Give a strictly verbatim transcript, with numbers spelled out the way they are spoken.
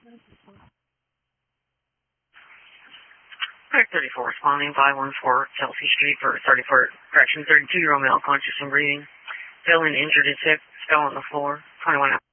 thirty-four, responding five one four Chelsea Street for thirty-four, correction, thirty-two-year-old male, conscious and breathing. Fell and injured his hip, fell on the floor, twenty-one hours.